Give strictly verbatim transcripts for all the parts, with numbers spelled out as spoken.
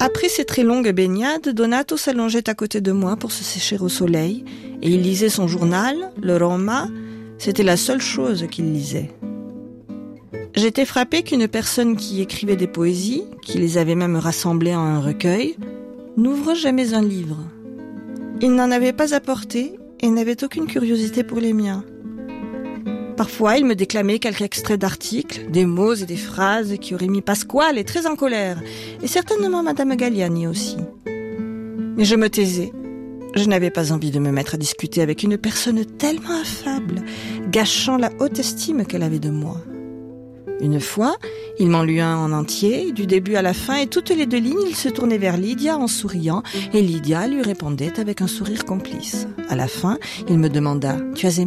Après ces très longues baignades, Donato s'allongeait à côté de moi pour se sécher au soleil et il lisait son journal, le Roma. C'était la seule chose qu'il lisait. J'étais frappée qu'une personne qui écrivait des poésies, qui les avait même rassemblées en un recueil, n'ouvre jamais un livre. Il n'en avait pas apporté et n'avait aucune curiosité pour les miens. Parfois, il me déclamait quelques extraits d'articles, des mots et des phrases qui auraient mis Pasquale très en colère, et certainement Madame Galliani aussi. Mais je me taisais. Je n'avais pas envie de me mettre à discuter avec une personne tellement affable, gâchant la haute estime qu'elle avait de moi. Une fois, il m'en lut un en entier, du début à la fin, et toutes les deux lignes, il se tournait vers Lydia en souriant, et Lydia lui répondait avec un sourire complice. À la fin, il me demanda « Tu as aimé ?»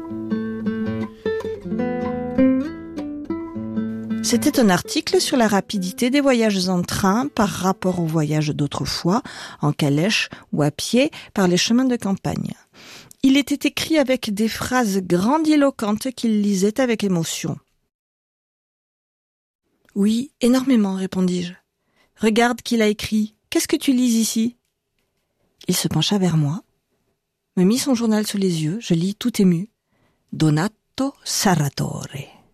C'était un article sur la rapidité des voyages en train par rapport aux voyages d'autrefois, en calèche ou à pied par les chemins de campagne. Il était écrit avec des phrases grandiloquentes qu'il lisait avec émotion. « Oui, énormément, répondis-je. Regarde qu'il a écrit. Qu'est-ce que tu lis ici ?» Il se pencha vers moi, me mit son journal sous les yeux, je lis tout ému. « Donato Sarratore ».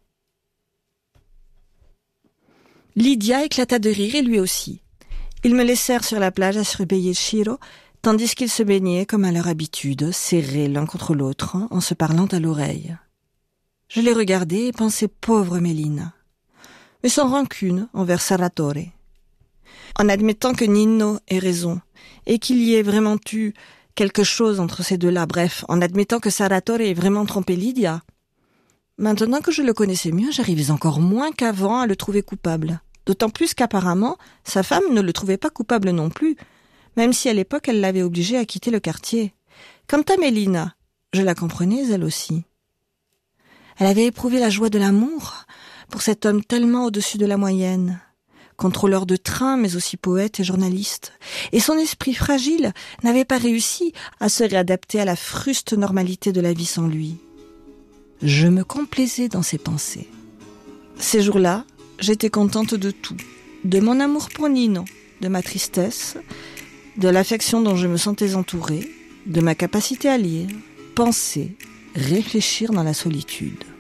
Lydia éclata de rire et lui aussi. Ils me laissèrent sur la plage à surveiller Shiro, tandis qu'ils se baignaient comme à leur habitude, serrés l'un contre l'autre, en se parlant à l'oreille. Je les regardais et pensais pauvre Mélina, mais sans rancune envers Sarratore. En admettant que Nino ait raison, et qu'il y ait vraiment eu quelque chose entre ces deux-là, bref, en admettant que Sarratore ait vraiment trompé Lydia, maintenant que je le connaissais mieux, j'arrivais encore moins qu'avant à le trouver coupable. D'autant plus qu'apparemment, sa femme ne le trouvait pas coupable non plus, même si à l'époque elle l'avait obligé à quitter le quartier. Quant à Mélina, je la comprenais elle aussi. Elle avait éprouvé la joie de l'amour pour cet homme tellement au-dessus de la moyenne, contrôleur de train mais aussi poète et journaliste, et son esprit fragile n'avait pas réussi à se réadapter à la fruste normalité de la vie sans lui. Je me complaisais dans ses pensées. Ces jours-là, j'étais contente de tout, de mon amour pour Nino, de ma tristesse, de l'affection dont je me sentais entourée, de ma capacité à lire, penser, réfléchir dans la solitude.